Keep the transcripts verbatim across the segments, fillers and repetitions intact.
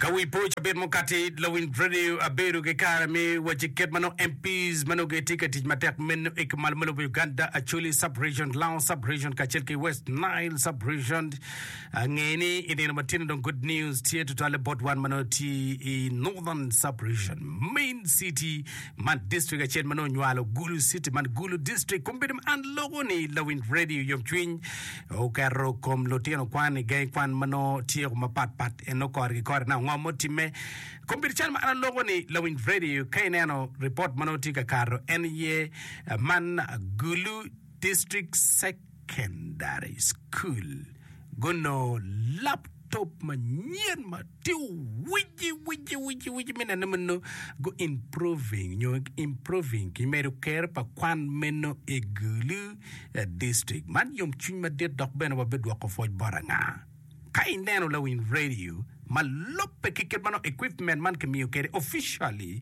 Kawi po chabir mo kati lawin radio aberu ke karami wajiket mano M Ps mano ke ticket matek men ikmal malo Uganda actually sub-region Lao sub-region kachelki West Nile sub-region ngeni ini namatin don good news tiye tutale bot one mano ti northern sub-region main city man district achel mano nywalo Gulu city man Gulu district kumbidim an logo ni lawin radio yom twin o karo kom lotiano kwan gay kwan mano tiye mapat pat eno kor kor na ngomotime kumbir chan ma logo ni lawin radio kainano report manotika karo enye man Gulu district secondary school gono laptop manyen ma tiu wiji wiji wiji wiji mena namano go improving nyo improving kimeru care pa kwan meno e Gulu uh, district man yom chun ma det dok bena wa bedwa ko foj baranga kainano lawin radio malope kiket mano equipment man communicate officially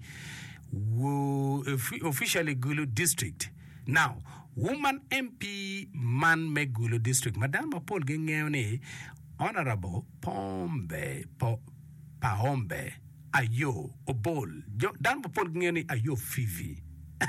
wo, officially Gulu district now woman M P man me Gulu district madam Paul gengene honorable Pombe po Paombe ayo obol dan Paul gengene ayo Fivi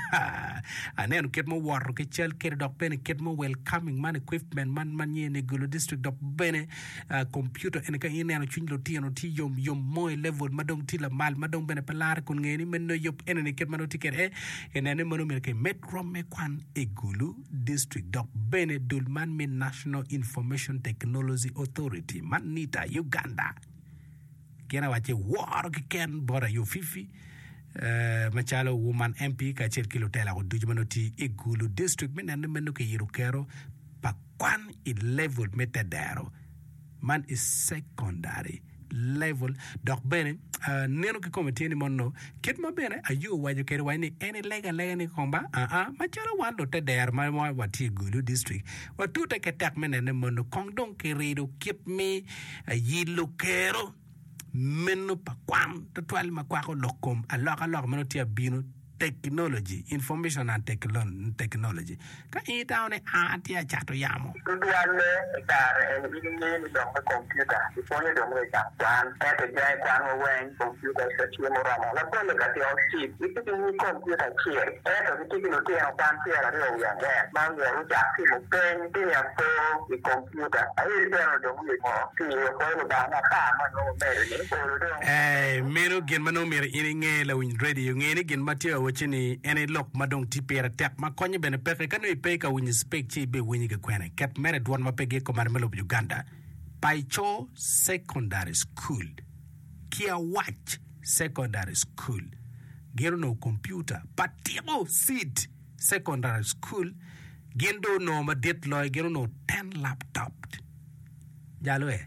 anen ket mo war ke chel ker dok ben ket mo welcoming man equipment man man ye ne Gulu district dok ben uh, computer en ka inen no chinlo ti no ti yom yom moy level madong ti la mal madong ben pelar kon ngeni men no yop en ne ket mano ti ker e enen mo no mer ke metro me kwan e Gulu district dok ben dul man min National Information Technology Authority man nita Uganda kena wache war ke ken bora yo fifi Uh, machalo woman M P ka cher kilo tela ko dujumanoti e Gulu district men and men ke yiru kero pa kwan i level metadero man is secondary level dok bene uh, neno ke committee ni monno ket ma bene ayu waju kero wani any lega lega ni komba a a machalo wando te der ma mo wati Gulu district watu te ke tak men and monno kong don ke redo keep me uh, yilu kero meno pa kwam to twal ma kwa ko lokom alok alok meno tia bino technology information and technology ka ita one atia chato yamo tuduale tar en bidinge ni dong computer ipone dong ka kwan eta jai kwan wen computer sa chi mo rama la pole ka ti osi ipiti ni computer chi eta bitiki no te kwan ti ara ro ya ga ma yo ru ja ti mo pen ti ya to di computer ai ri no dong ni mo ti ko no ba na ka ma no me ni ko do eh meno gen mano mer ini nge la win radio nge ni gen matio chini ene lok madong tipera tek makonye bene peke kano ipeka winyi spek chi be winyi ke kwene ket mere duan mapege komar melo Uganda Paicho secondary school Kia Watch secondary school gero no computer patiro seed secondary school gendo no madet loy gero no ten laptop jalo eh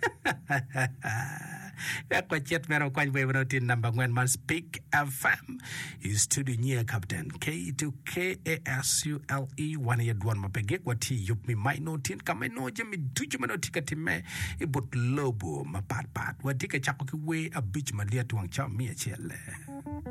ya kwa chet mero kwa njwe mero tin number one man Speak F M is to the near captain K to K A S U L E one year duan mapege kwa ti yup mi might no tin kama no jemi tuju mano tika time e bot lobo mapat pat wa tika chako ki we a bitch malia tuang chao mi a chele